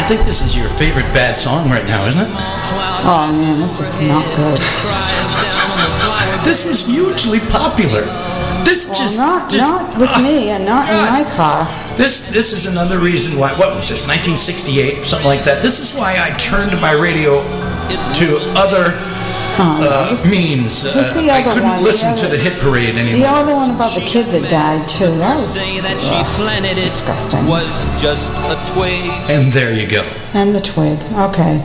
think this is your favorite bad song right now, isn't it? Oh man, this is not good. This was hugely popular. Not with me and not in my car. This is another reason why. What was this? 1968, something like that. This is why I turned my radio to other means. I couldn't listen to the hit parade anymore. The other one about the kid that died too. That was disgusting. Was just a twig. And there you go. And the twig. Okay.